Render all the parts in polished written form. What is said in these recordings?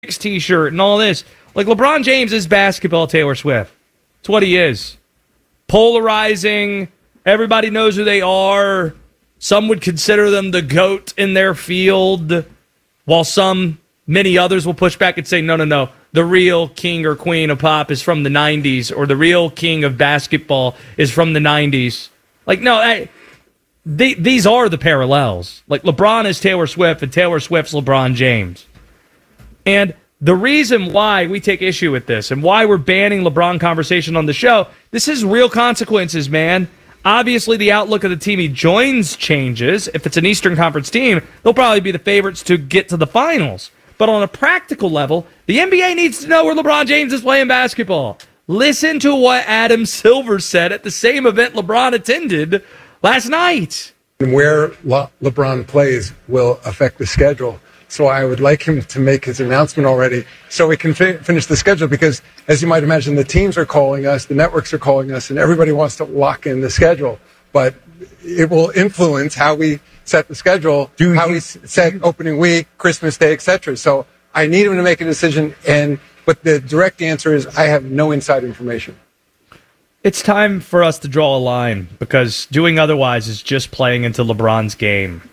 T-shirt and all this. Like, LeBron James is basketball Taylor Swift. It's what he is. Polarizing. Everybody knows who they are. Some would consider them the GOAT in their field, while many others will push back and say, no. The real king or queen of pop is from the 90s, or the real king of basketball is from the 90s. Like, no, these are the parallels. Like, LeBron is Taylor Swift, and Taylor Swift's LeBron James. And the reason why we take issue with this and why we're banning LeBron conversation on the show, this has real consequences, man. Obviously, the outlook of the team he joins changes. If it's an Eastern Conference team, they'll probably be the favorites to get to the finals. But on a practical level, the NBA needs to know where LeBron James is playing basketball. Listen to what Adam Silver said at the same event LeBron attended last night. Where LeBron plays will affect the schedule. So I would like him to make his announcement already so we can finish the schedule, because, as you might imagine, the teams are calling us, the networks are calling us, and everybody wants to lock in the schedule. But it will influence how we set the schedule, how we set opening week, Christmas Day, etc. So I need him to make a decision, but the direct answer is I have no inside information. It's time for us to draw a line, because doing otherwise is just playing into LeBron's game.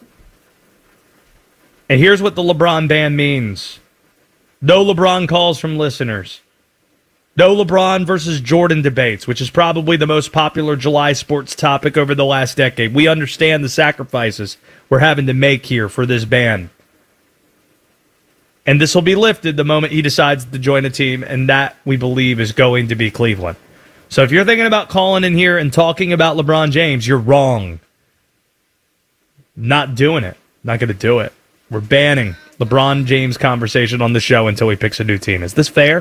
And here's what the LeBron ban means. No LeBron calls from listeners. No LeBron versus Jordan debates, which is probably the most popular July sports topic over the last decade. We understand the sacrifices we're having to make here for this ban. And this will be lifted the moment he decides to join a team, and that, we believe, is going to be Cleveland. So if you're thinking about calling in here and talking about LeBron James, you're wrong. Not doing it. Not going to do it. We're banning LeBron James conversation on the show until he picks a new team. Is this fair?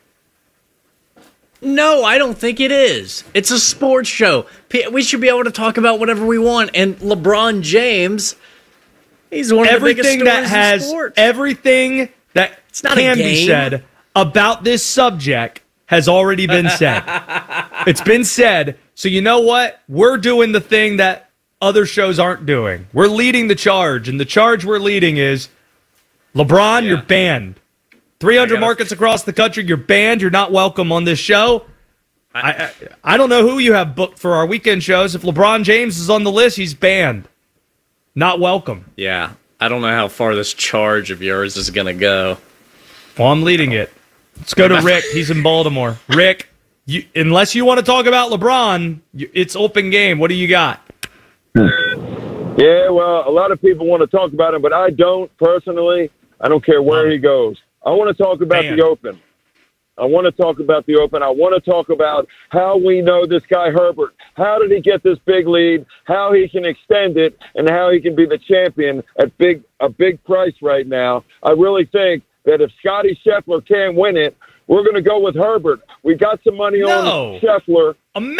No, I don't think it is. It's a sports show. We should be able to talk about whatever we want. And LeBron James, he's one of the biggest stories in sports. Everything that can be said about this subject has already been said. It's been said. So you know what? We're doing the thing that other shows aren't doing. We're leading the charge, and the charge we're leading is, LeBron, you're banned. 300 markets across the country, you're banned. You're not welcome on this show. I don't know who you have booked for our weekend shows. If LeBron James is on the list, he's banned. Not welcome. Yeah, I don't know how far this charge of yours is going to go. Well, I'm leading it. Let's go to Rick. He's in Baltimore. Rick, unless you want to talk about LeBron, it's open game. What do you got? Yeah, well, a lot of people want to talk about him, but I don't personally. I don't care where he goes. I want to talk about the Open. I want to talk about the Open. I want to talk about how we know this guy Herbert. How did he get this big lead? How he can extend it, and how he can be the champion at a big price right now. I really think that if Scottie Scheffler can't win it, we're going to go with Herbert. We got some money on Scheffler.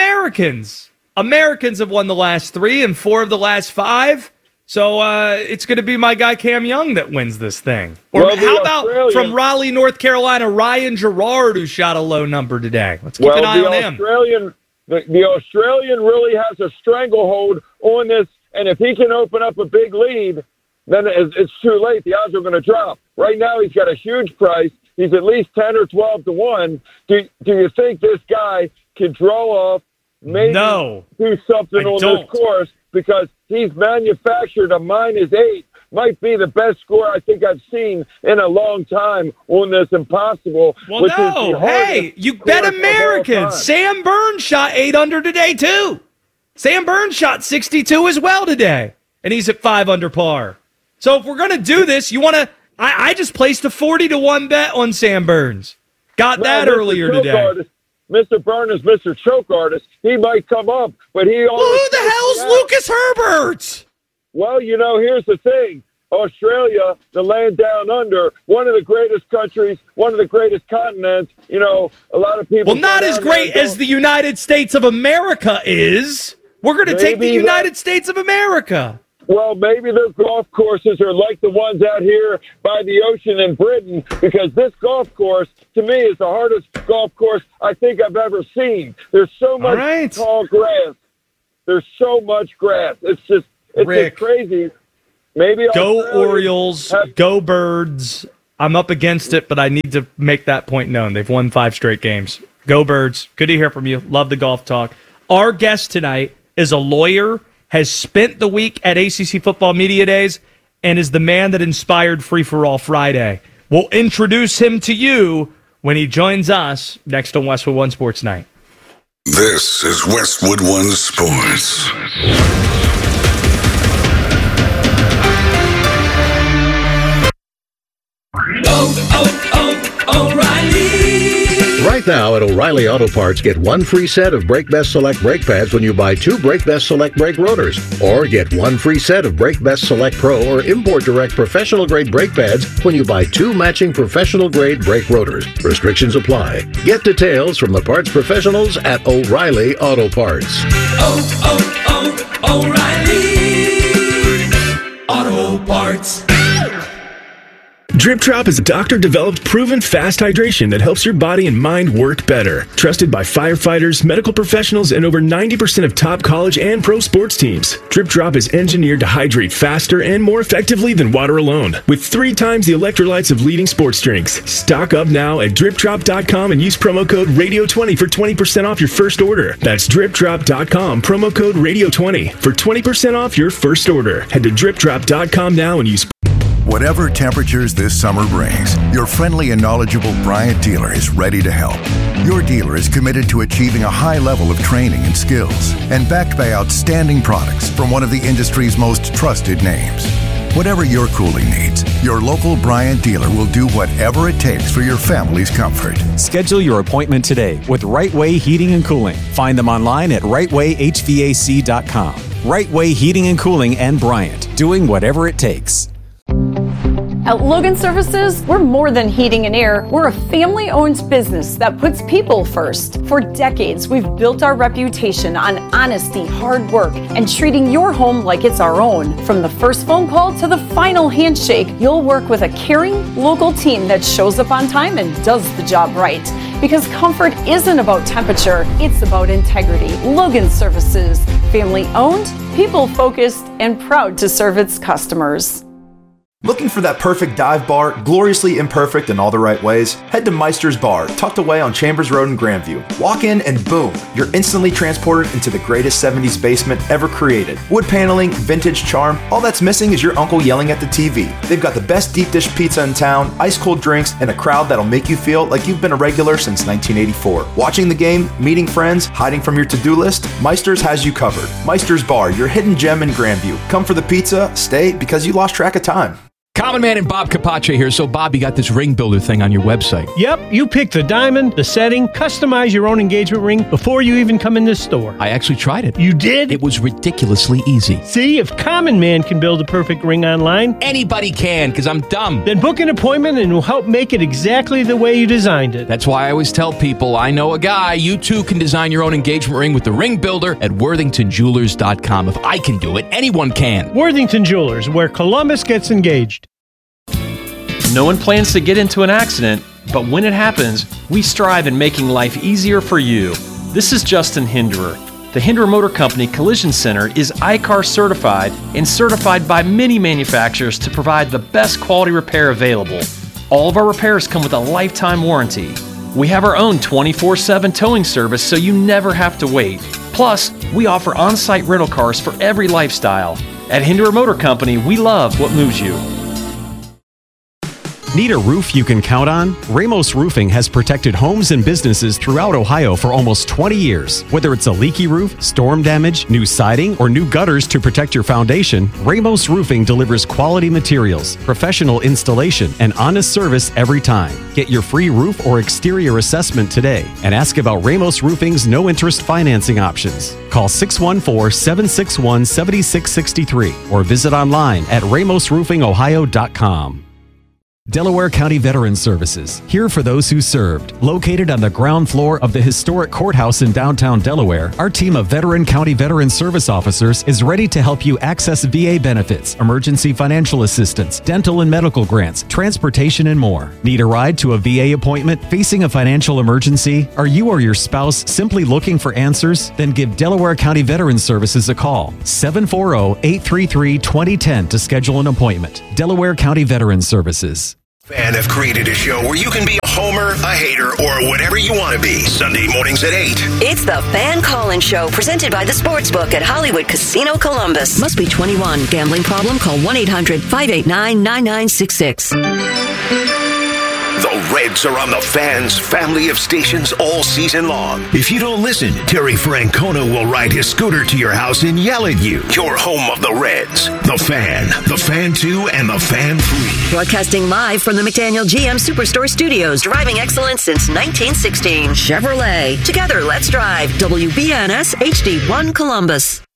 Americans have won the last 3 and 4 of the last 5. So it's going to be my guy Cam Young that wins this thing. Or how about from Raleigh, North Carolina, Ryan Gerard, who shot a low number today? Let's keep an eye on him. The Australian really has a stranglehold on this, and if he can open up a big lead, then it's too late. The odds are going to drop. Right now he's got a huge price. He's at least 10 or 12 to 1. Do you think this guy can draw off, maybe do something on this course? Because he's manufactured a -8. Might be the best score I think I've seen in a long time on this Impossible. Well, hey, you bet Americans. Sam Burns shot 8 under today, too. Sam Burns shot 62 as well today, and he's at 5 under par. So if we're going to do this, you want to – I just placed a 40 to 1 bet on Sam Burns. Got that earlier today. Mr. Burns, Mr. Choke Artist, he might come up, but he always... Who the hell's Lucas Herbert? Well, here's the thing. Australia, the land down under, one of the greatest countries, one of the greatest continents. A lot of people... Well, not as great as the United States of America is. We're going to take the United States of America. Well, maybe their golf courses are like the ones out here by the ocean in Britain, because this golf course, to me, is the hardest golf course I think I've ever seen. There's so much tall grass. There's so much grass. It's just crazy. Maybe go Orioles, go Birds. I'm up against it, but I need to make that point known. They've won 5 straight games. Go Birds. Good to hear from you. Love the golf talk. Our guest tonight is a lawyer, has spent the week at ACC Football Media Days, and is the man that inspired Free For All Friday. We'll introduce him to you when he joins us next on Westwood One Sports Night. This is Westwood One Sports. O'Reilly. Right now at O'Reilly Auto Parts, get 1 free set of Brake Best Select brake pads when you buy 2 Brake Best Select brake rotors. Or get 1 free set of Brake Best Select Pro or Import Direct professional grade brake pads when you buy 2 matching professional grade brake rotors. Restrictions apply. Get details from the parts professionals at O'Reilly Auto Parts. O'Reilly Auto Parts. Drip Drop is a doctor-developed, proven fast hydration that helps your body and mind work better. Trusted by firefighters, medical professionals, and over 90% of top college and pro sports teams. Drip Drop is engineered to hydrate faster and more effectively than water alone, with 3 times the electrolytes of leading sports drinks. Stock up now at DripDrop.com and use promo code Radio20 for 20% off your first order. That's DripDrop.com, promo code Radio20 for 20% off your first order. Head to DripDrop.com now and use Whatever temperatures this summer brings, your friendly and knowledgeable Bryant dealer is ready to help. Your dealer is committed to achieving a high level of training and skills and backed by outstanding products from one of the industry's most trusted names. Whatever your cooling needs, your local Bryant dealer will do whatever it takes for your family's comfort. Schedule your appointment today with Right Way Heating and Cooling. Find them online at rightwayhvac.com. Right Way Heating and Cooling and Bryant, doing whatever it takes. At Logan Services, we're more than heating and air. We're a family-owned business that puts people first. For decades, we've built our reputation on honesty, hard work, and treating your home like it's our own. From the first phone call to the final handshake, you'll work with a caring, local team that shows up on time and does the job right. Because comfort isn't about temperature, it's about integrity. Logan Services, family-owned, people-focused, and proud to serve its customers. Looking for that perfect dive bar, gloriously imperfect in all the right ways? Head to Meister's Bar, tucked away on Chambers Road in Grandview. Walk in and boom, you're instantly transported into the greatest 70s basement ever created. Wood paneling, vintage charm, all that's missing is your uncle yelling at the TV. They've got the best deep dish pizza in town, ice cold drinks, and a crowd that'll make you feel like you've been a regular since 1984. Watching the game, meeting friends, hiding from your to-do list, Meister's has you covered. Meister's Bar, your hidden gem in Grandview. Come for the pizza, stay because you lost track of time. Common Man and Bob Capace here. So, Bob, you got this ring builder thing on your website. Yep, you pick the diamond, the setting, customize your own engagement ring before you even come in this store. I actually tried it. You did? It was ridiculously easy. See, if Common Man can build a perfect ring online, anybody can, because I'm dumb. Then book an appointment and we'll help make it exactly the way you designed it. That's why I always tell people, I know a guy. You too can design your own engagement ring with the ring builder at WorthingtonJewelers.com. If I can do it, anyone can. Worthington Jewelers, where Columbus gets engaged. No one plans to get into an accident, but when it happens, we strive in making life easier for you. This is Justin Hinderer. The Hinderer Motor Company Collision Center is ICAR certified and certified by many manufacturers to provide the best quality repair available. All of our repairs come with a lifetime warranty. We have our own 24/7 towing service so you never have to wait. Plus, we offer on-site rental cars for every lifestyle. At Hinderer Motor Company, we love what moves you. Need a roof you can count on? Ramos Roofing has protected homes and businesses throughout Ohio for almost 20 years. Whether it's a leaky roof, storm damage, new siding, or new gutters to protect your foundation, Ramos Roofing delivers quality materials, professional installation, and honest service every time. Get your free roof or exterior assessment today and ask about Ramos Roofing's no-interest financing options. Call 614-761-7663 or visit online at ramosroofingohio.com. Delaware County Veterans Services, here for those who served. Located on the ground floor of the historic courthouse in downtown Delaware, our team of veteran county veteran service officers is ready to help you access VA benefits, emergency financial assistance, dental and medical grants, transportation, and more. Need a ride to a VA appointment? Facing a financial emergency? Are you or your spouse simply looking for answers? Then give Delaware County Veterans Services a call. 740-833-2010 to schedule an appointment. Delaware County Veterans Services. Fan have created a show where you can be a homer, a hater, or whatever you want to be. Sunday mornings at 8. It's the Fan Call-In Show, presented by the Sportsbook at Hollywood Casino Columbus. Must be 21. Gambling problem? Call 1-800-589-9966. The Reds are on the Fan's family of stations all season long. If you don't listen, Terry Francona will ride his scooter to your house and yell at you. Your home of the Reds. The Fan, the Fan 2, and the Fan 3. Broadcasting live from the McDaniel GM Superstore Studios. Driving excellence since 1916. Chevrolet. Together, let's drive. WBNS HD1 Columbus.